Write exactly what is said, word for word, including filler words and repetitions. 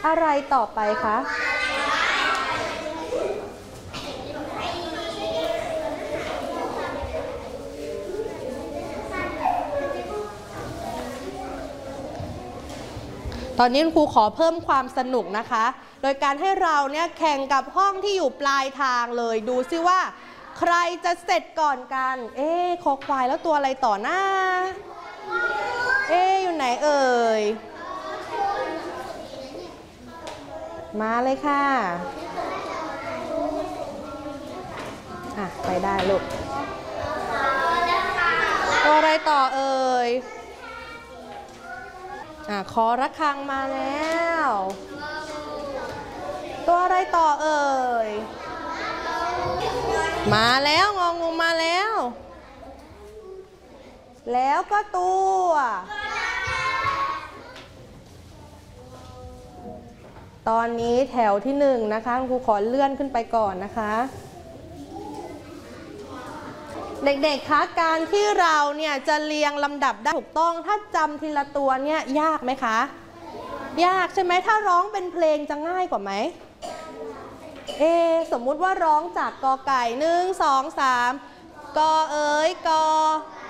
อะไรต่อไปคะตอนนี้ครูขอเพิ่มความสนุกนะคะโดยการให้เราเนี่ยแข่งกับห้องที่อยู่ปลายทางเลยดูซิว่าใครจะเสร็จก่อนกันเอ๊ะคอควายแล้วตัวอะไรต่อหน้าเอ๊ะอยู่ไหนเอ่ยมาเลยค่ะอ่ะไปได้ลูกตัวอะไรต่อเอ่ยอ่ะขอระฆังมาแล้วตัวอะไรต่อเอ่ยมาแล้วงองูมาแล้วแล้วก็ตัวตอนนี้แถวที่หนึ่งนะคะครูขอเลื่อนขึ้นไปก่อนนะคะเด็กๆคะการที่เราเนี่ยจะเรียงลำดับได้ถูกต้องถ้าจำทีละตัวเนี่ยยากไหมคะยากใช่ไหมถ้าร้องเป็นเพลงจะง่ายกว่าไหมเอสมมุติว่าร้องจากกอไก่หนึ่งสองสามกอเอ๋ยกอ